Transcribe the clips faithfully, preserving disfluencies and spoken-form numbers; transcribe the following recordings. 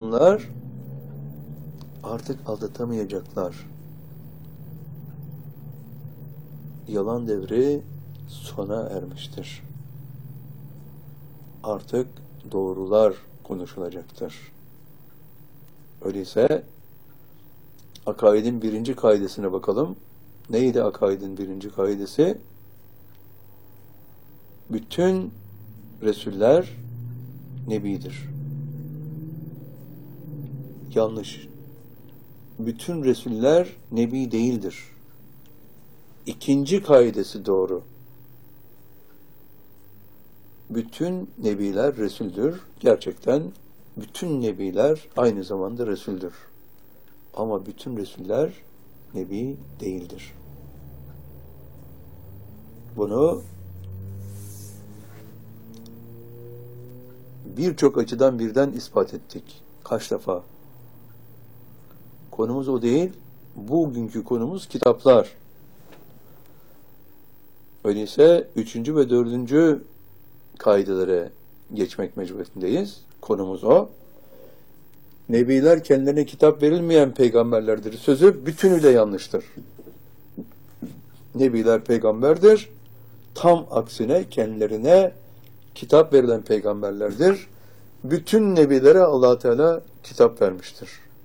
insanlar artık aldatamayacaklar. Yalan devri sona ermiştir. Artık doğrular konuşulacaktır. Öyleyse akaidin birinci kaidesine bakalım. Neydi akaidin birinci kaidesi? Bütün Resuller Nebidir. Yanlış. Bütün Resuller Nebi değildir. İkinci kaidesi doğru. Bütün Nebiler Resul'dür. Gerçekten bütün Nebiler aynı zamanda Resul'dür. Ama bütün Resuller Nebi değildir. Bunu birçok açıdan birden ispat ettik. Kaç defa? Konumuz o değil. Bugünkü konumuz kitaplar. Öyleyse üçüncü ve dördüncü kaidelere geçmek mecburiyetindeyiz. Konumuz o. Nebiler kendilerine kitap verilmeyen peygamberlerdir. Sözü bütünüyle yanlıştır. Nebiler peygamberdir. Tam aksine kendilerine kitap verilen peygamberlerdir. Bütün nebilere Allah Teala kitap vermiştir.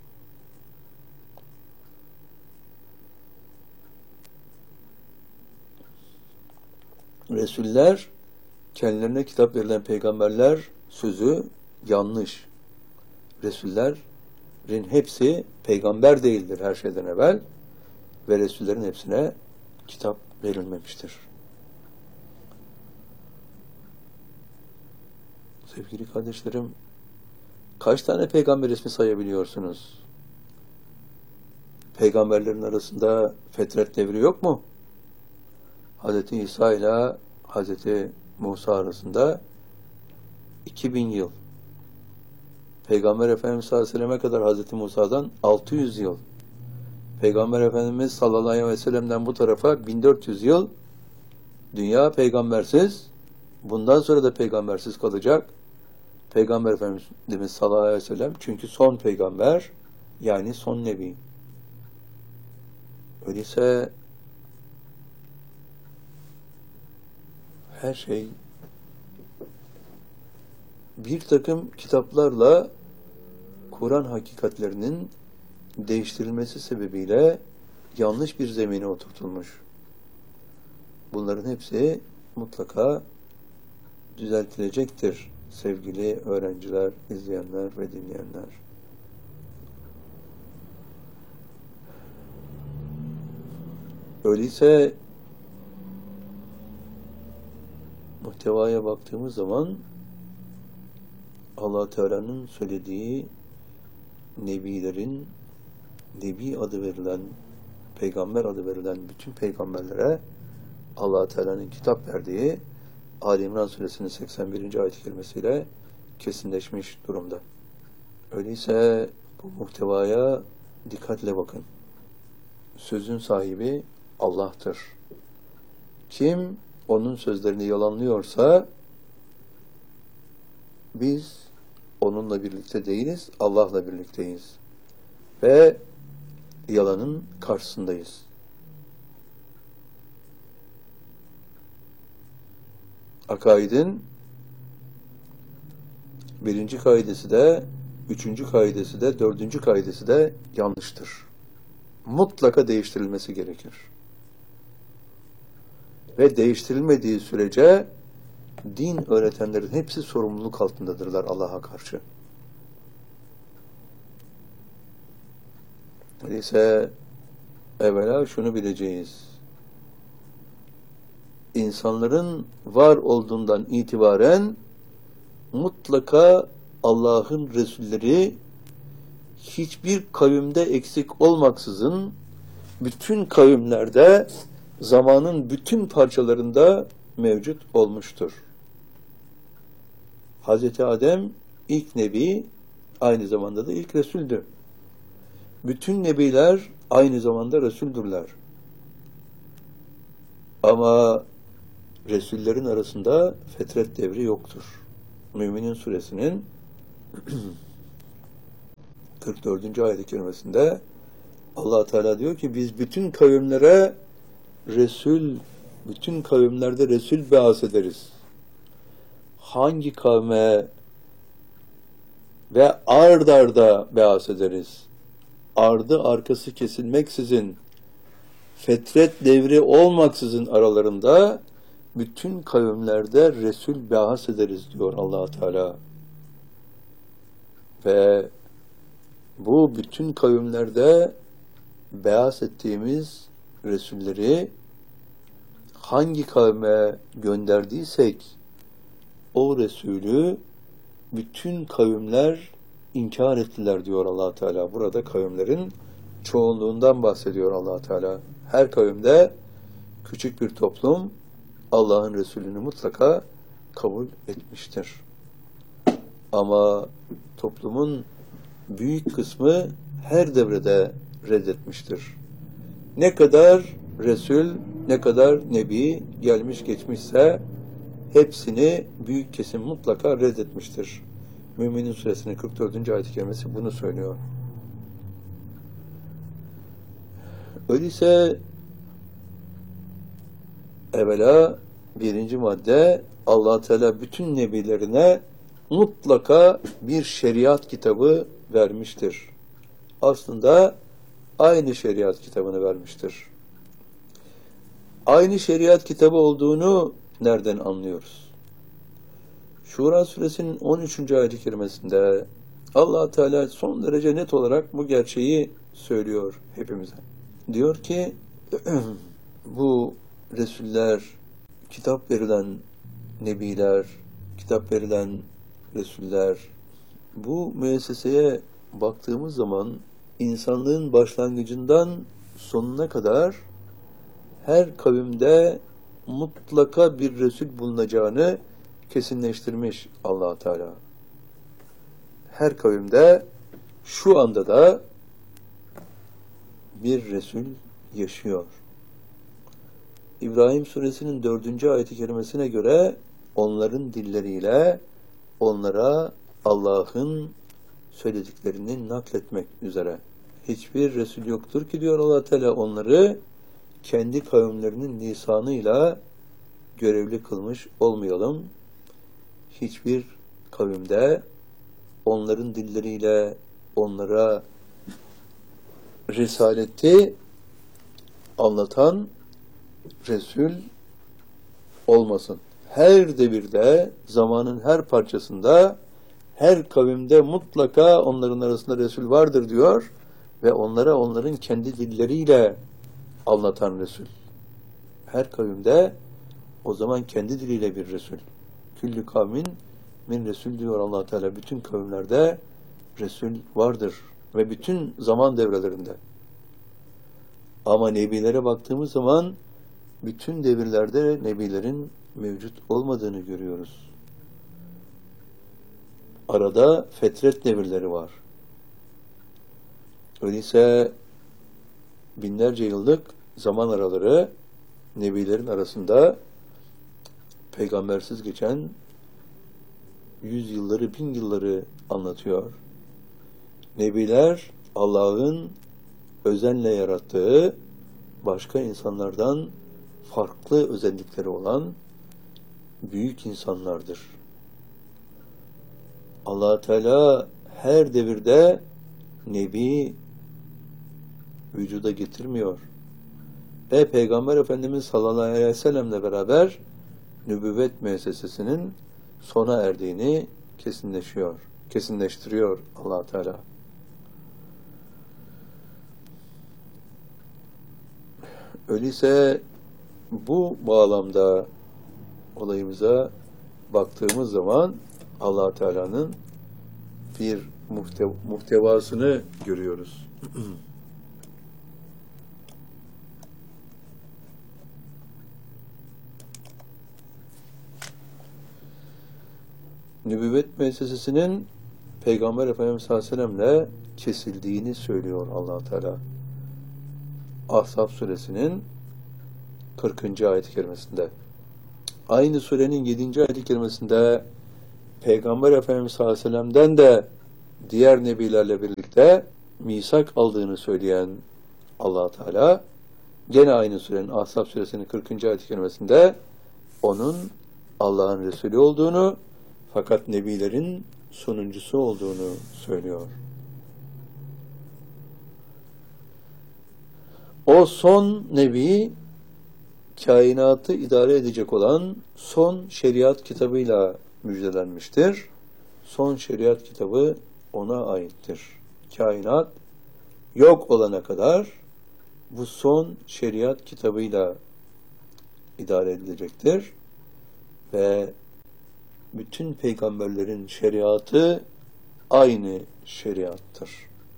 Resuller, kendilerine kitap verilen peygamberler sözü yanlış. Resullerin hepsi peygamber değildir her şeyden evvel ve Resullerin hepsine kitap verilmemiştir. Sevgili kardeşlerim, kaç tane peygamber ismi sayabiliyorsunuz? Peygamberlerin arasında fetret devri yok mu? Hazreti İsa ile Hazreti Musa arasında iki bin yıl. Peygamber Efendimiz sallallahu aleyhi ve sellem'e kadar Hazreti Musa'dan altı yüz yıl. Peygamber Efendimiz sallallahu aleyhi ve sellem'den bu tarafa bin dört yüz yıl. Dünya peygambersiz. Bundan sonra da peygambersiz kalacak. Peygamber Efendimiz sallallahu aleyhi ve sellem çünkü son peygamber, yani son nebi. Öyleyse her şey bir takım kitaplarla Kur'an hakikatlerinin değiştirilmesi sebebiyle yanlış bir zemine oturtulmuş. Bunların hepsi mutlaka düzeltilecektir sevgili öğrenciler, izleyenler ve dinleyenler. Öyleyse muhtevaya baktığımız zaman Allah Teala'nın söylediği nebilerin, nebi adı verilen, peygamber adı verilen bütün peygamberlere Allah Teala'nın kitap verdiği Ali İmran Suresinin seksen birinci ayet-i kerimesiyle kesinleşmiş durumda. Öyleyse bu muhtevaya dikkatle bakın. Sözün sahibi Allah'tır. Kim onun sözlerini yalanlıyorsa biz onunla birlikte değiliz, Allah'la birlikteyiz. Ve yalanın karşısındayız. Akaidin birinci kaidesi de, üçüncü kaidesi de, dördüncü kaidesi de yanlıştır. Mutlaka değiştirilmesi gerekir. Ve değiştirilmediği sürece din öğretenlerin hepsi sorumluluk altındadırlar Allah'a karşı. Öyleyse evvela şunu bileceğiz. İnsanların var olduğundan itibaren mutlaka Allah'ın Resulleri hiçbir kavimde eksik olmaksızın bütün kavimlerde zamanın bütün parçalarında mevcut olmuştur. Hazreti Adem ilk nebi, aynı zamanda da ilk Resul'dü. Bütün nebiler aynı zamanda Resul'dürler. Ama Resullerin arasında fetret devri yoktur. Müminin suresinin kırk dördüncü ayet-i kerimesinde Allah Teala diyor ki biz bütün kavimlere Resul, bütün kavimlerde Resul beas ederiz. Hangi kavme ve ard arda beas ederiz? Ardı arkası kesilmeksizin, fetret devri olmaksızın aralarında bütün kavimlerde Resul beas ederiz diyor Allah Teala. Ve bu bütün kavimlerde beas ettiğimiz Resulleri hangi kavme gönderdiysek o Resulü bütün kavimler inkar ettiler diyor Allah Teala. Burada kavimlerin çoğunluğundan bahsediyor Allah Teala. Her kavimde küçük bir toplum Allah'ın Resulünü mutlaka kabul etmiştir. Ama toplumun büyük kısmı her devrede reddetmiştir. Ne kadar Resul, ne kadar Nebi gelmiş geçmişse hepsini büyük kesim mutlaka reddetmiştir. Müminin Suresinin kırk dördüncü ayet-i kerimesi bunu söylüyor. Öyleyse evvela birinci madde Allah Teala bütün nebilerine mutlaka bir şeriat kitabı vermiştir. Aslında aynı şeriat kitabını vermiştir. Aynı şeriat kitabı olduğunu nereden anlıyoruz? Şura Suresinin on üçüncü ayet-i kerimesinde Allah Teala son derece net olarak bu gerçeği söylüyor hepimize. Diyor ki bu Resuller, kitap verilen nebiler, kitap verilen Resuller, bu müesseseye baktığımız zaman insanlığın başlangıcından sonuna kadar her kavimde mutlaka bir Resul bulunacağını kesinleştirmiş Allah Teala. Her kavimde şu anda da bir Resul yaşıyor. İbrahim Suresinin dördüncü ayet-i kerimesine göre onların dilleriyle onlara Allah'ın söylediklerini nakletmek üzere. Hiçbir Resul yoktur ki diyor Allah Teala onları kendi kavimlerinin lisanıyla görevli kılmış olmayalım. Hiçbir kavimde onların dilleriyle onlara risaleti anlatan Resul olmasın. Her devirde, zamanın her parçasında, her kavimde mutlaka onların arasında Resul vardır diyor ve onlara onların kendi dilleriyle anlatan Resul. Her kavimde o zaman kendi diliyle bir Resul. Küllü kavmin min Resul diyor Allah Teala. Bütün kavimlerde Resul vardır ve bütün zaman devrelerinde. Ama nebilere baktığımız zaman bütün devirlerde nebilerin mevcut olmadığını görüyoruz. Arada fetret devirleri var. Öyleyse binlerce yıllık zaman araları nebilerin arasında peygambersiz geçen yüz yılları, bin yılları anlatıyor. Nebiler Allah'ın özenle yarattığı başka insanlardan farklı özellikleri olan büyük insanlardır. Allah Teala her devirde Nebi vücuda getirmiyor. Ve Peygamber Efendimiz sallallahu aleyhi ve sellemle beraber nübüvvet müessesesinin sona erdiğini kesinleşiyor, kesinleştiriyor Allah Teala. Öyleyse bu bağlamda olayımıza baktığımız zaman Allah Teala'nın bir muhtev muhtevasını görüyoruz. Nübüvvet müessesesinin Peygamber Efendimiz sallallahu aleyhi ve sellem'le kesildiğini söylüyor Allah Teala. Ahzab suresinin kırkıncı ayet-i kerimesinde. Aynı surenin yedinci ayet-i kerimesinde Peygamber Efendimiz sallallahu aleyhi ve sellem'den de diğer nebilerle birlikte misak aldığını söyleyen Allah Teala gene aynı surenin Ahzab suresinin kırkıncı ayet-i kerimesinde onun Allah'ın Resulü olduğunu fakat nebilerin sonuncusu olduğunu söylüyor. O son nebi kainatı idare edecek olan son şeriat kitabıyla müjdelenmiştir. Son şeriat kitabı ona aittir. Kainat yok olana kadar bu son şeriat kitabıyla idare edilecektir. Ve bütün peygamberlerin şeriatı aynı şeriattır.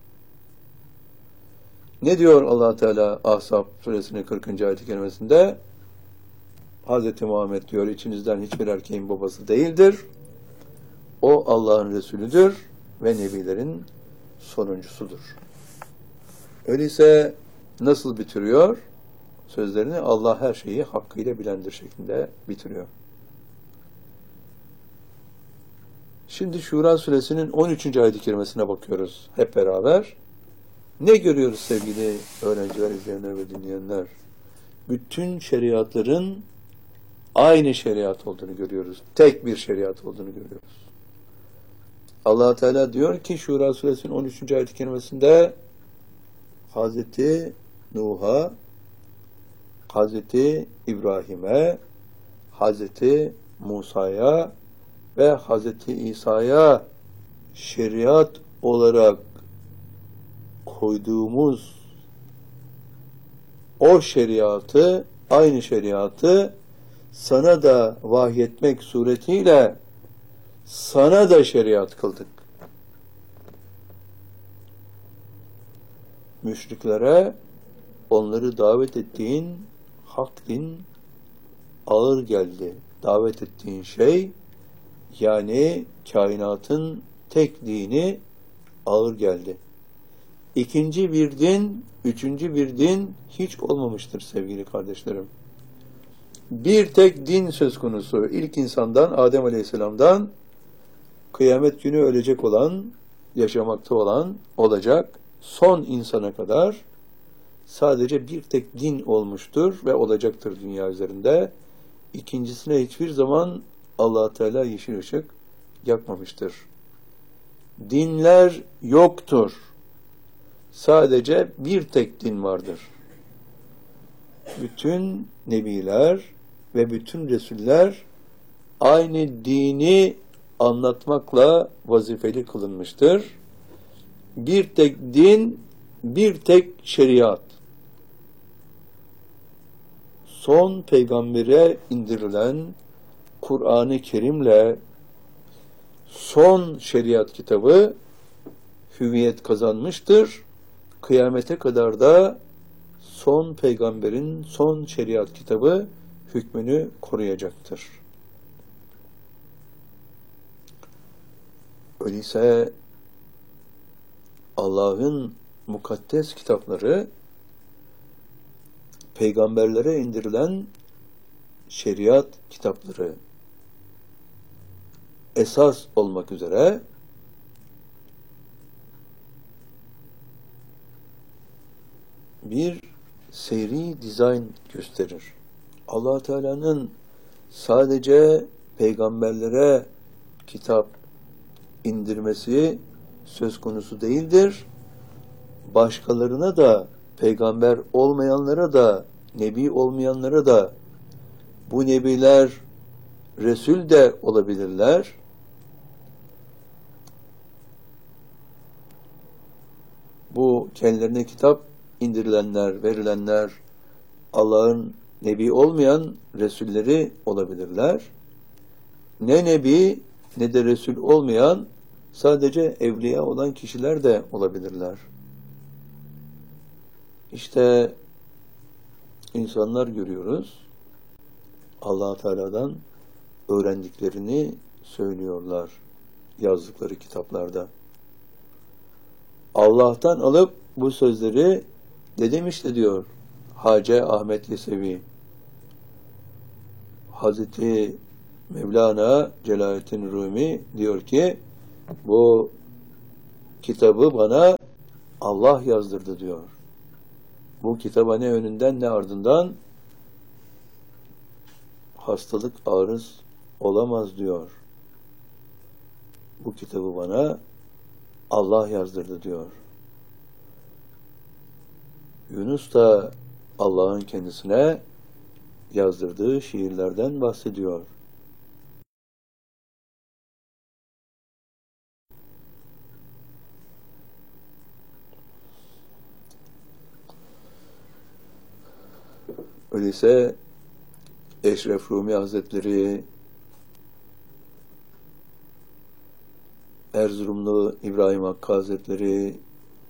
Ne diyor Allah Teala Ahzab suresinin kırkıncı ayet-i kerimesinde? Hz. Muhammed diyor, içinizden hiçbir erkeğin babası değildir. O Allah'ın Resulüdür ve nebilerin sonuncusudur. Öyleyse nasıl bitiriyor? Sözlerini Allah her şeyi hakkıyla bilendir şeklinde bitiriyor. Şimdi Şura suresinin on üçüncü ayet-i kerimesine bakıyoruz hep beraber. Ne görüyoruz sevgili öğrenciler, izleyenler ve dinleyenler? Bütün şeriatların aynı şeriat olduğunu görüyoruz. Tek bir şeriat olduğunu görüyoruz. Allah Teala diyor ki Şura suresinin on üçüncü ayet-i kerimesinde Hazreti Nuh'a, Hazreti İbrahim'e, Hazreti Musa'ya ve Hazreti İsa'ya şeriat olarak koyduğumuz o şeriatı, aynı şeriatı sana da vahyetmek suretiyle sana da şeriat kıldık. Müşriklere onları davet ettiğin hak din ağır geldi. Davet ettiğin şey, yani kainatın tek dini ağır geldi. İkinci bir din, üçüncü bir din hiç olmamıştır sevgili kardeşlerim. Bir tek din söz konusu. İlk insandan, Adem Aleyhisselam'dan kıyamet günü ölecek olan, yaşamakta olan, olacak son insana kadar sadece bir tek din olmuştur ve olacaktır dünya üzerinde. İkincisine hiçbir zaman Allah Teala yeşil ışık yakmamıştır. Dinler yoktur. Sadece bir tek din vardır. Bütün nebiler ve bütün resuller aynı dini anlatmakla vazifeli kılınmıştır. Bir tek din, bir tek şeriat. Son peygambere indirilen Kur'an-ı Kerim'le son şeriat kitabı hüviyet kazanmıştır. Kıyamete kadar da son peygamberin son şeriat kitabı hükmünü koruyacaktır. Öyleyse Allah'ın mukaddes kitapları peygamberlere indirilen şeriat kitapları esas olmak üzere bir seyri dizayn gösterir. Allah Teala'nın sadece peygamberlere kitap indirmesi söz konusu değildir. Başkalarına da, peygamber olmayanlara da, nebi olmayanlara da, bu nebiler Resul de olabilirler. Bu kendilerine kitap indirilenler, verilenler, Allah'ın nebi olmayan Resulleri olabilirler. Ne nebi ne de Resul olmayan sadece evliya olan kişiler de olabilirler. İşte insanlar görüyoruz. Allah Teala'dan öğrendiklerini söylüyorlar yazdıkları kitaplarda. Allah'tan alıp bu sözleri ne demişti diyor Hacı Ahmet Yesevi. Hazreti Mevlana Celaleddin Rumi diyor ki bu kitabı bana Allah yazdırdı diyor. Bu kitaba ne önünden ne ardından hastalık, arız olamaz diyor. Bu kitabı bana Allah yazdırdı diyor. Yunus da Allah'ın kendisine yazdırdığı şiirlerden bahsediyor. Öyleyse Eşref Rumi Hazretleri, Erzurumlu İbrahim Hakkı Hazretleri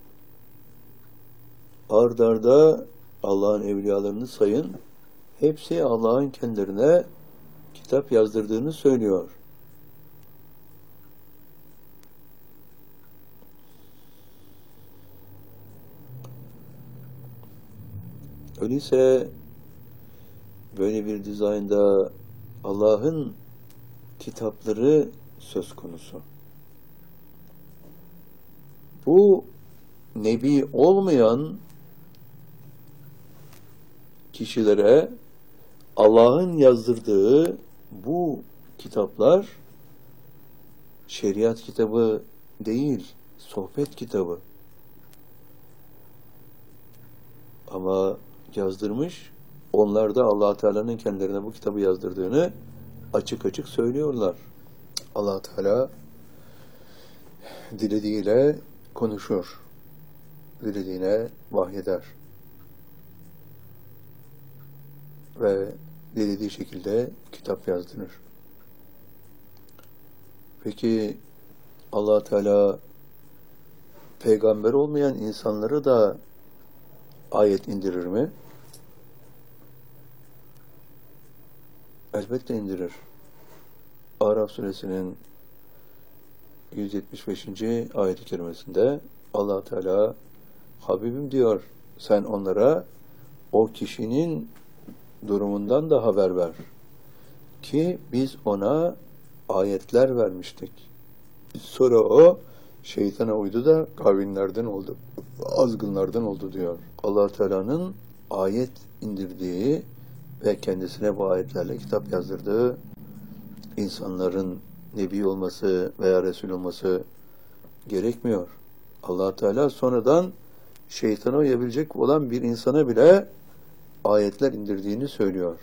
ard arda Allah'ın evliyalarını sayın, hepsi Allah'ın kendilerine kitap yazdırdığını söylüyor. Öyleyse böyle bir dizaynda Allah'ın kitapları söz konusu. Bu nebi olmayan kişilere Allah'ın yazdırdığı bu kitaplar şeriat kitabı değil, sohbet kitabı. Ama yazdırmış, onlar da Allah Teala'nın kendilerine bu kitabı yazdırdığını açık açık söylüyorlar. Allah Teala dilediğiyle konuşur, dilediğine vahyeder ve dilediği şekilde kitap yazdırır. Peki Allah Teala peygamber olmayan insanları da ayet indirir mi? Elbette indirir. Araf suresinin yüz yetmiş beşinci ayet-i kerimesinde Allah Teala Habibim diyor, sen onlara o kişinin durumundan da haber ver ki biz ona ayetler vermiştik. Sonra o şeytana uydu da kavimlerden oldu, azgınlardan oldu diyor. Allah Teala'nın ayet indirdiği ve kendisine bu ayetlerle kitap yazdırdığı insanların nebi olması veya resul olması gerekmiyor. Allah Teala sonradan şeytana uyabilecek olan bir insana bile ayetler indirdiğini söylüyor.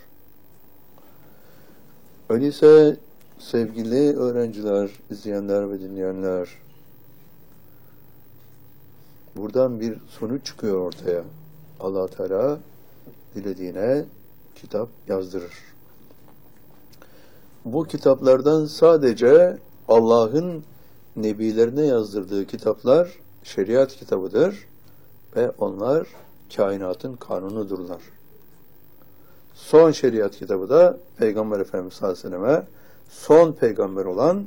Öyleyse sevgili öğrenciler, izleyenler ve dinleyenler, buradan bir sonuç çıkıyor ortaya. Allah Teala dilediğine kitap yazdırır. Bu kitaplardan sadece Allah'ın nebilerine yazdırdığı kitaplar şeriat kitabıdır ve onlar kainatın kanunudurlar. Son şeriat kitabı da Peygamber Efendimiz sallallahu aleyhi ve selleme son peygamber olan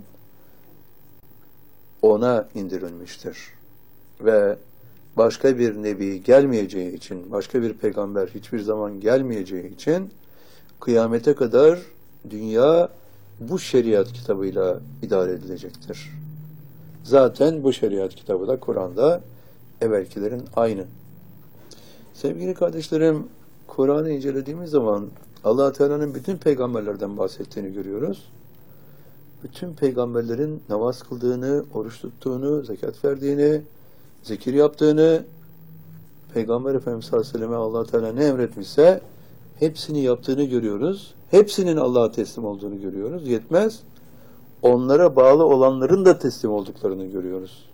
ona indirilmiştir. Ve başka bir nebi gelmeyeceği için, başka bir peygamber hiçbir zaman gelmeyeceği için kıyamete kadar dünya bu şeriat kitabıyla idare edilecektir. Zaten bu şeriat kitabı da Kur'an'da evvelkilerin aynı. Sevgili kardeşlerim, Kur'an'ı incelediğimiz zaman Allah Teala'nın bütün peygamberlerden bahsettiğini görüyoruz. Bütün peygamberlerin namaz kıldığını, oruç tuttuğunu, zekat verdiğini, zikir yaptığını, Peygamber Efendimiz sallallahu aleyhi ve selleme Allah Teala ne emretmişse hepsini yaptığını görüyoruz. Hepsinin Allah'a teslim olduğunu görüyoruz. Yetmez. Onlara bağlı olanların da teslim olduklarını görüyoruz.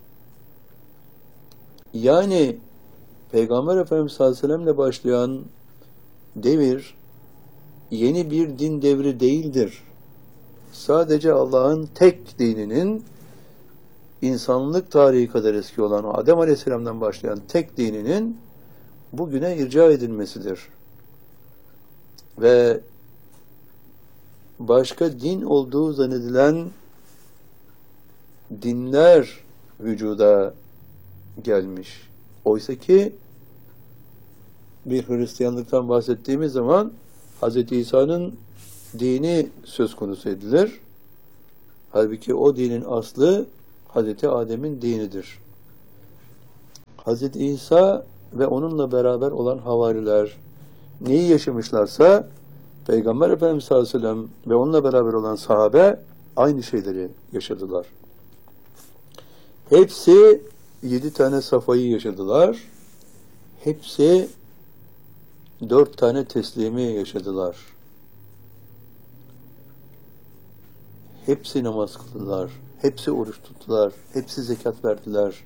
Yani Peygamber Efendimiz sallallahu aleyhi ve sellemle başlayan devir yeni bir din devri değildir. Sadece Allah'ın tek dininin insanlık tarihi kadar eski olan Adem Aleyhisselam'dan başlayan tek dininin bugüne irca edilmesidir. Ve başka din olduğu zannedilen dinler vücuda gelmiş. Oysa ki bir Hristiyanlıktan bahsettiğimiz zaman Hz. İsa'nın dini söz konusu edilir. Halbuki o dinin aslı Hz. Adem'in dinidir. Hazreti İsa ve onunla beraber olan havariler neyi yaşamışlarsa Peygamber Efendimiz sallallahu aleyhi ve sellem ve onunla beraber olan sahabe aynı şeyleri yaşadılar. Hepsi yedi tane safayı yaşadılar. Hepsi dört tane teslimi yaşadılar. Hepsi namaz kıldılar. Hepsi oruç tuttular. Hepsi zekat verdiler.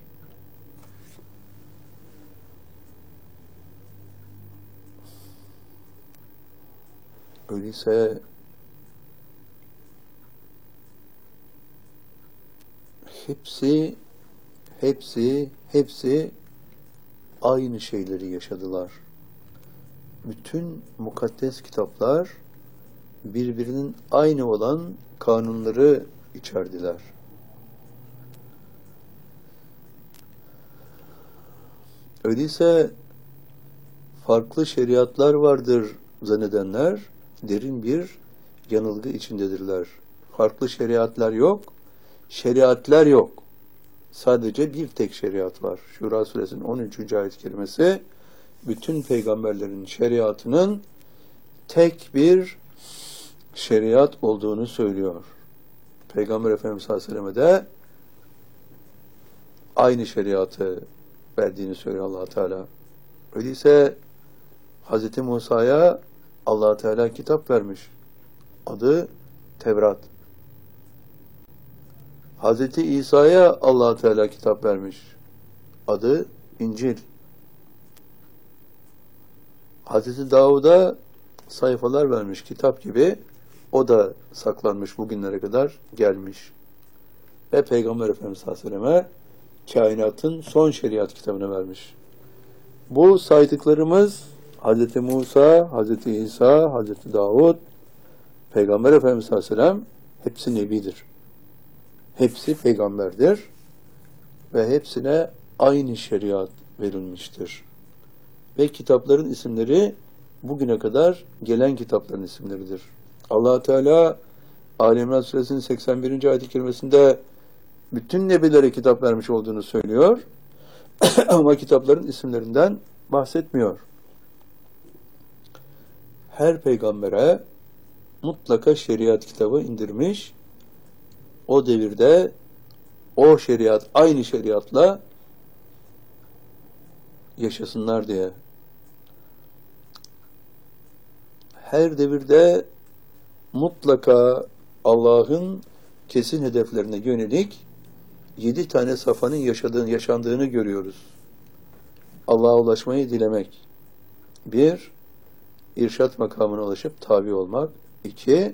Öyleyse hepsi hepsi hepsi aynı şeyleri yaşadılar. Bütün mukaddes kitaplar birbirinin aynı olan kanunları içerdiler. Öyleyse farklı şeriatlar vardır zannedenler derin bir yanılgı içindedirler. Farklı şeriatlar yok, şeriatlar yok. Sadece bir tek şeriat var. Şura suresinin on üçüncü ayet-i kerimesi bütün peygamberlerin şeriatının tek bir şeriat olduğunu söylüyor. Peygamber Efendimiz sallallahu aleyhi ve sellem'e de aynı şeriatı verdiğini söylüyor Allah Teala. Öyleyse Hazreti Musa'ya Allah Teala kitap vermiş. Adı Tevrat. Hazreti İsa'ya Allah Teala kitap vermiş. Adı İncil. Hazreti Davud'a sayfalar vermiş kitap gibi. O da saklanmış bugünlere kadar gelmiş. Ve Peygamber Efendimiz sallallahu aleyhi ve selleme kainatın son şeriat kitabını vermiş. Bu saydıklarımız Hazreti Musa, Hazreti İsa, Hazreti Davud, Peygamber Efendimiz sallallahu aleyhi ve sellem hepsi nebidir. Hepsi peygamberdir ve hepsine aynı şeriat verilmiştir. Ve kitapların isimleri bugüne kadar gelen kitapların isimleridir. Allah Teala Ali İmran suresinin seksen birinci ayet-i kerimesinde bütün nebilere kitap vermiş olduğunu söylüyor. Ama kitapların isimlerinden bahsetmiyor. Her peygambere mutlaka şeriat kitabı indirmiş. O devirde o şeriat aynı şeriatla yaşasınlar diye. Her devirde mutlaka Allah'ın kesin hedeflerine yönelik yedi tane safhanın yaşadığını, yaşandığını görüyoruz. Allah'a ulaşmayı dilemek. Bir, irşat makamına ulaşıp tabi olmak. İki,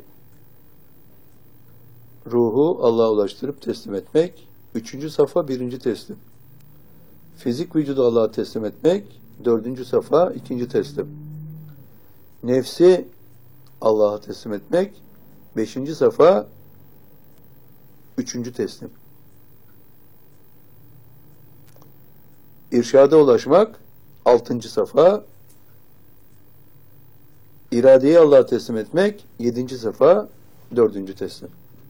ruhu Allah'a ulaştırıp teslim etmek. Üçüncü safa birinci teslim. Fizik vücudu Allah'a teslim etmek. Dördüncü safa ikinci teslim. Nefsi Allah'a teslim etmek. Beşinci safa üçüncü teslim. İrşada ulaşmak altıncı safa. İradeyi Allah'a teslim etmek yedinci safa, dördüncü teslim.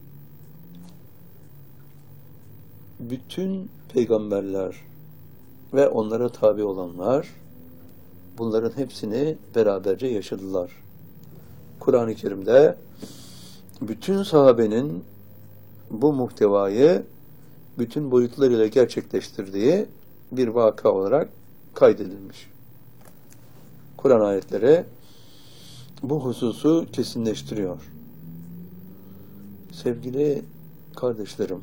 Bütün peygamberler ve onlara tabi olanlar bunların hepsini beraberce yaşadılar. Kur'an-ı Kerim'de bütün sahabenin bu muhtevayı bütün boyutlarıyla gerçekleştirdiği bir vaka olarak kaydedilmiş. Kur'an ayetleri bu hususu kesinleştiriyor. Sevgili kardeşlerim,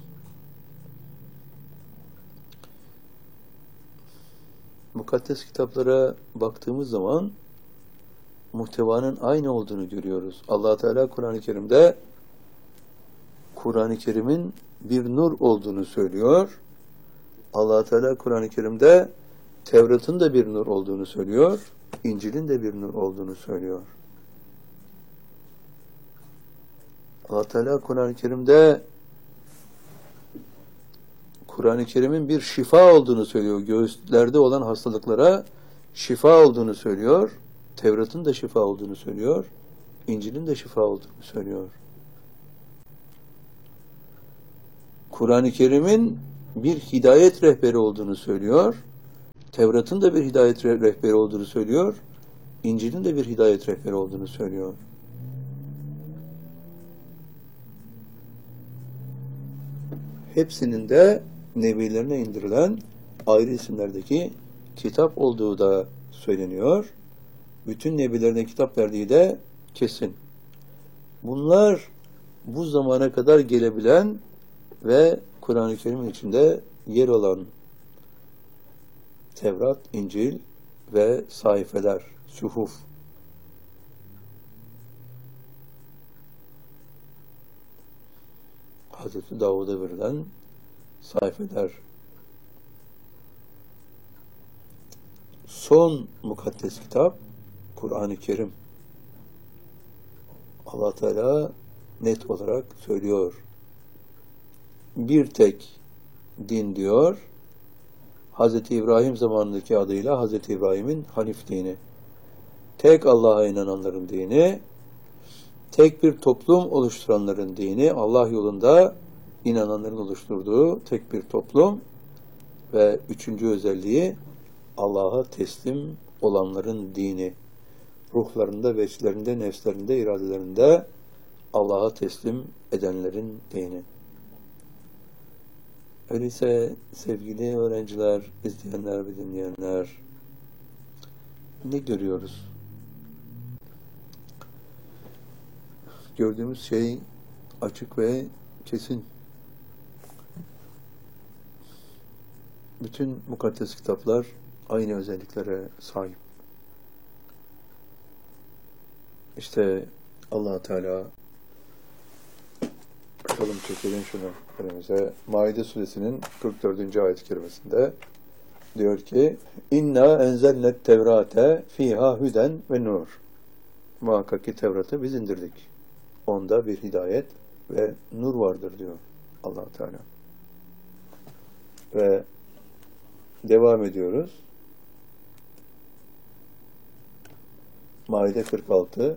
mukaddes kitaplara baktığımız zaman muhtevanın aynı olduğunu görüyoruz. Allah Teala Kur'an-ı Kerim'de Kur'an-ı Kerim'in bir nur olduğunu söylüyor. Allah Teala Kur'an-ı Kerim'de Tevrat'ın da bir nur olduğunu söylüyor. İncil'in de bir nur olduğunu söylüyor. Allah Teala Kur'an-ı Kerim'de Kur'an-ı Kerim'in bir şifa olduğunu söylüyor. Göğüslerde olan hastalıklara şifa olduğunu söylüyor. Tevrat'ın da şifa olduğunu söylüyor. İncil'in de şifa olduğunu söylüyor. Kur'an-ı Kerim'in bir hidayet rehberi olduğunu söylüyor. Tevrat'ın da bir hidayet rehberi olduğunu söylüyor. İncil'in de bir hidayet rehberi olduğunu söylüyor. Hepsinin de nebilerine indirilen ayrı isimlerdeki kitap olduğu da söyleniyor. Bütün nebilerine kitap verdiği de kesin. Bunlar bu zamana kadar gelebilen ve Kur'an-ı Kerim'in içinde yer alan Tevrat, İncil ve sayfeler, suhuf. Hazreti Davud'a verilen sayfeler. Son mukaddes kitap Kur'an-ı Kerim. Allah Teala net olarak söylüyor. Bir tek din diyor. Hazreti İbrahim zamanındaki adıyla Hazreti İbrahim'in Hanif dini. Tek Allah'a inananların dini, tek bir toplum oluşturanların dini, Allah yolunda inananların oluşturduğu tek bir toplum ve üçüncü özelliği Allah'a teslim olanların dini. Ruhlarında, veçlerinde, nefslerinde, iradelerinde Allah'a teslim edenlerin dini. Öyleyse sevgili öğrenciler, izleyenler ve dinleyenler, ne görüyoruz? Gördüğümüz şey açık ve kesin. Bütün mukaddes kitaplar aynı özelliklere sahip. İşte Allah Teala, bakalım çekelim şunu önümüze. Maide suresinin kırk dördüncü ayet-i kerimesinde diyor ki: İnna enzelnet tevrate fiha huden ve nur. Muhakkak ki Tevrat'ı biz indirdik. Onda bir hidayet ve nur vardır diyor Allah Teala. Ve devam ediyoruz. Maide kırk altı.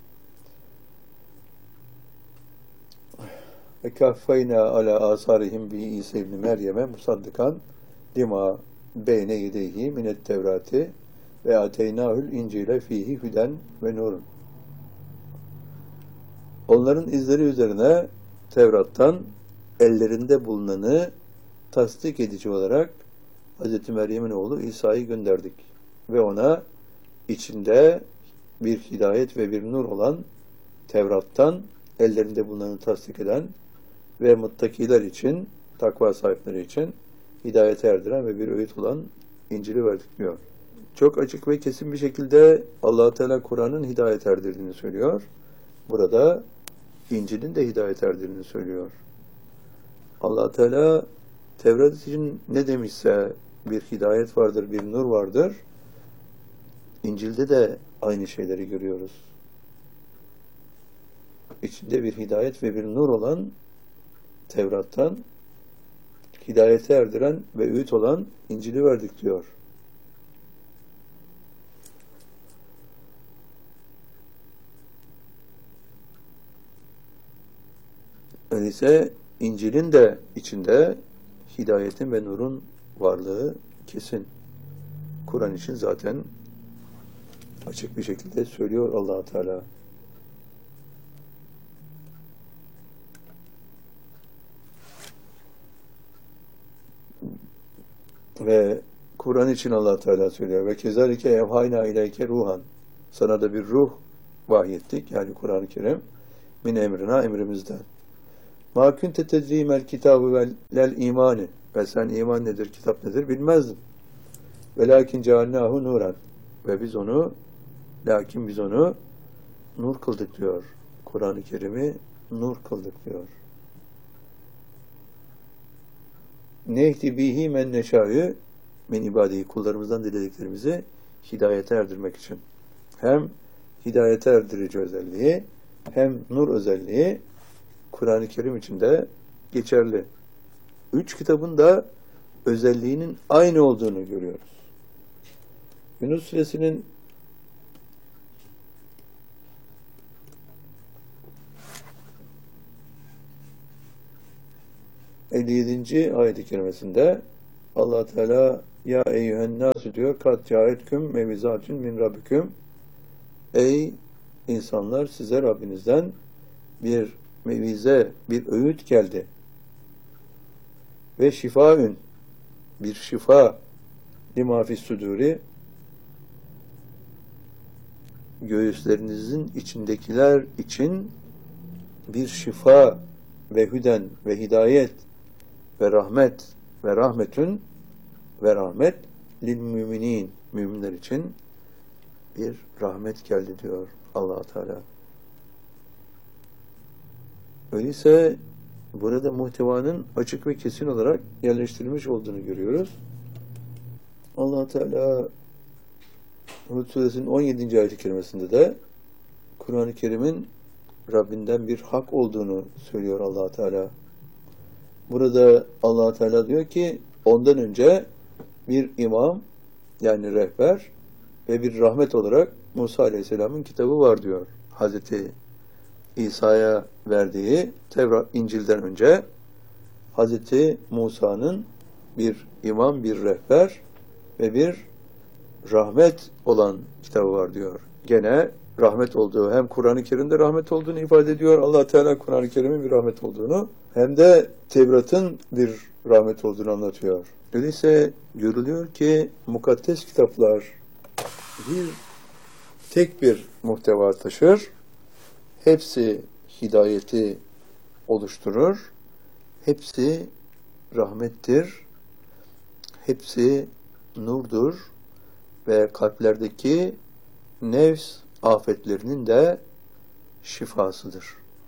Ve kaffeyna ala asarihim bi İsa ibn Meryem'e musaddikan lima beyne yedeyhi minet tevrati ve ateynahül incile fihi hüden ve nurun. Onların izleri üzerine Tevrat'tan ellerinde bulunanı tasdik edici olarak Hz. Meryem'in oğlu İsa'yı gönderdik ve ona içinde bir hidayet ve bir nur olan Tevrat'tan ellerinde bulunanı tasdik eden ve muttakiler için, takva sahipleri için hidayete erdiren ve bir öğüt olan İncil'i verdik diyor. Çok açık ve kesin bir şekilde Allah Teala Kur'an'ın hidayet erdirdiğini söylüyor. Burada İncil'in de hidayet erdirdiğini söylüyor. Allah Teala Tevrat için ne demişse bir hidayet vardır, bir nur vardır. İncil'de de aynı şeyleri görüyoruz. İçinde bir hidayet ve bir nur olan Tevrat'tan hidayete erdiren ve öğüt olan İncil'i verdik diyor. Öyleyse İncil'in de içinde hidayetin ve nurun varlığı kesin. Kur'an için zaten açık bir şekilde söylüyor Allah Teala. Ve Kur'an için Allah Teala söylüyor. Ve kezalike evhayna ileyke ruhan. Sana da bir ruh vahyettik. Yani Kur'an-ı Kerim. Min emrina, emrimizden. Ma kunte tedrimel kitabı vel lel imani. Ve sen iman nedir, kitap nedir bilmezdin. Ve lakin cealnahu nuran. Ve biz onu, lakin biz onu nur kıldık diyor. Kur'an-ı Kerim'i nur kıldık diyor. Nehdi bihi men neşâ'yü min ibâdihi, kullarımızdan dilediklerimizi hidayete erdirmek için. Hem hidayete erdirici özelliği, hem nur özelliği Kur'an-ı Kerim içinde geçerli. Üç kitabın da özelliğinin aynı olduğunu görüyoruz. Yunus Suresinin elli yedinci ayet-i kerimesinde Allah Teala Ya eyyühen nâsü diyor. Kat câetküm mevizâtün min rabbiküm. Ey insanlar, size Rabbinizden bir mevize, bir öğüt geldi. Ve şifaün, bir şifa, lima fis sudûri, göğüslerinizin içindekiler için bir şifa ve hüden ve hidayet ve rahmet ve rahmetün ve rahmet lil müminin, müminler için bir rahmet geldi diyor Allah Teala. Öyleyse burada muhtevanın açık ve kesin olarak yerleştirilmiş olduğunu görüyoruz. Allah Teala Hud suresinin on yedinci ayet-i kerimesinde de Kur'an-ı Kerim'in Rabbinden bir hak olduğunu söylüyor Allah Teala. Burada Allah Teala diyor ki ondan önce bir imam, yani rehber ve bir rahmet olarak Musa Aleyhisselam'ın kitabı var diyor. Hazreti İsa'ya verdiği Tevrat, İncil'den önce Hazreti Musa'nın bir imam, bir rehber ve bir rahmet olan kitabı var diyor. Gene rahmet olduğu, hem Kur'an-ı Kerim'de rahmet olduğunu ifade ediyor Allah Teala, Kur'an-ı Kerim'in bir rahmet olduğunu, hem de Tevrat'ın bir rahmet olduğunu anlatıyor. Öyleyse görülüyor ki mukaddes kitaplar bir tek bir muhteva taşır. Hepsi hidayeti oluşturur. Hepsi rahmettir. Hepsi nurdur ve kalplerdeki nefs afetlerinin de şifasıdır.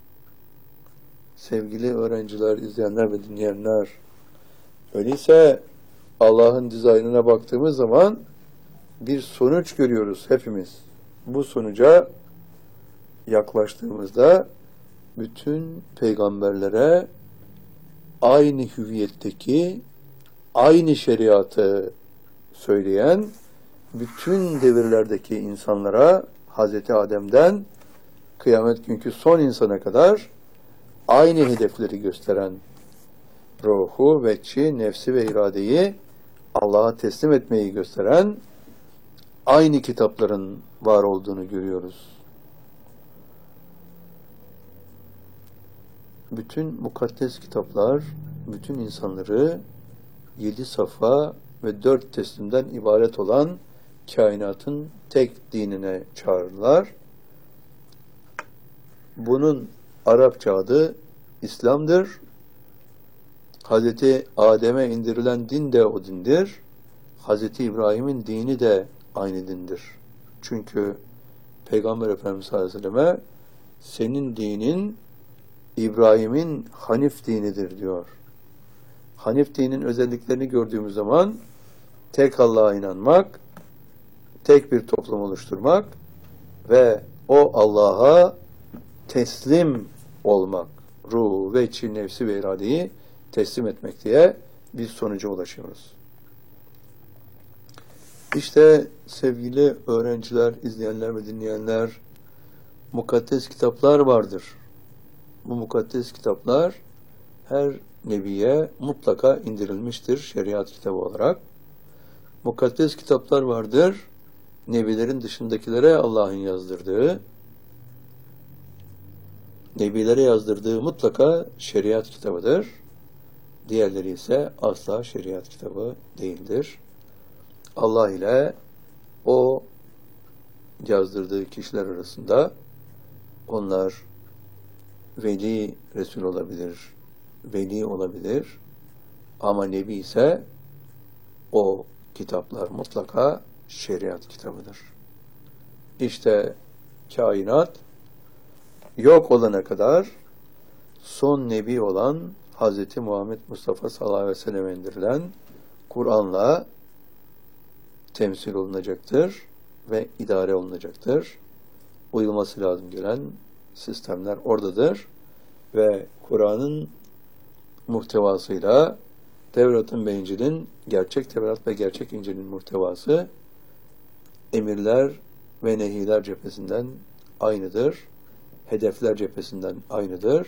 Sevgili öğrenciler, izleyenler ve dinleyenler, öyleyse Allah'ın dizaynına baktığımız zaman bir sonuç görüyoruz hepimiz. Bu sonuca yaklaştığımızda bütün peygamberlere aynı hüviyetteki, aynı şeriatı söyleyen, bütün devirlerdeki insanlara Hazreti Adem'den kıyamet günkü son insana kadar aynı hedefleri gösteren, ruhu, veçi, nefsi ve iradeyi Allah'a teslim etmeyi gösteren aynı kitapların var olduğunu görüyoruz. Bütün mukaddes kitaplar, bütün insanları yedi safa ve dört teslimden ibaret olan kainatın tek dinine çağırırlar. Bunun Arapça adı İslam'dır. Hazreti Adem'e indirilen din de o dindir. Hazreti İbrahim'in dini de aynı dindir. Çünkü Peygamber Efendimiz sallallahu aleyhi ve selleme senin dinin İbrahim'in Hanif dinidir diyor. Hanif dinin özelliklerini gördüğümüz zaman tek Allah'a inanmak, tek bir toplum oluşturmak ve o Allah'a teslim olmak, ruhu, veçi, nefsi ve iradeyi teslim etmek diye bir sonuca ulaşıyoruz. İşte sevgili öğrenciler, izleyenler ve dinleyenler, mukaddes kitaplar vardır. Bu mukaddes kitaplar her nebiye mutlaka indirilmiştir şeriat kitabı olarak. Mukaddes kitaplar vardır, nebilerin dışındakilere Allah'ın yazdırdığı, nebilere yazdırdığı mutlaka şeriat kitabıdır. Diğerleri ise asla şeriat kitabı değildir. Allah ile o yazdırdığı kişiler arasında onlar veli Resul olabilir, veli olabilir ama Nebi ise o kitaplar mutlaka şeriat kitabıdır. İşte kainat yok olana kadar son Nebi olan Hz. Muhammed Mustafa sallallahu aleyhi ve sellem indirilen Kur'an'la temsil olunacaktır ve idare olunacaktır. Uyulması lazım gelen sistemler oradadır ve Kur'an'ın muhtevasıyla Tevrat'ın ve İncil'in, gerçek Tevrat ve gerçek İncil'in muhtevası emirler ve nehiler cephesinden aynıdır. Hedefler cephesinden aynıdır.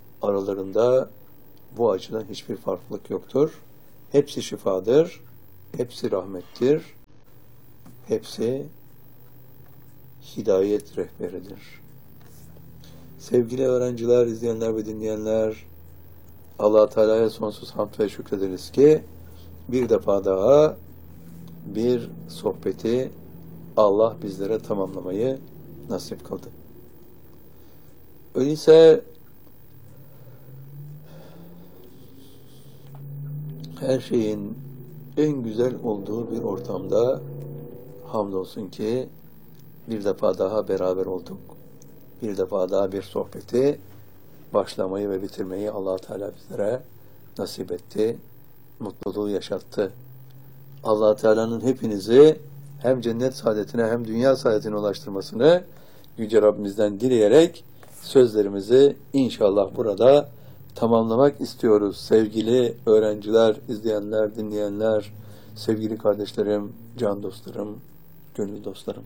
Aralarında bu açıdan hiçbir farklılık yoktur. Hepsi şifadır. Hepsi rahmettir. Hepsi hidayet rehberidir. Sevgili öğrenciler, izleyenler ve dinleyenler, Allah Teala'ya sonsuz hamd ve şükrederiz ki bir defa daha bir sohbeti Allah bizlere tamamlamayı nasip kıldı. Öyleyse her şeyin en güzel olduğu bir ortamda hamdolsun ki bir defa daha beraber olduk. Bir defa daha bir sohbeti başlamayı ve bitirmeyi Allah Teala bizlere nasip etti. Mutluluğu yaşattı. Allah Teala'nın hepinizi hem cennet saadetine hem dünya saadetine ulaştırmasını Yüce Rabbimizden dileyerek sözlerimizi inşallah burada tamamlamak istiyoruz. Sevgili öğrenciler, izleyenler, dinleyenler, sevgili kardeşlerim, can dostlarım, gönül dostlarım.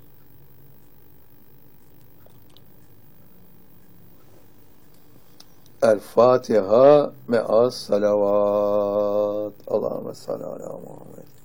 El-Fatiha me'as salavat. Allahümme salli ala Muhammed.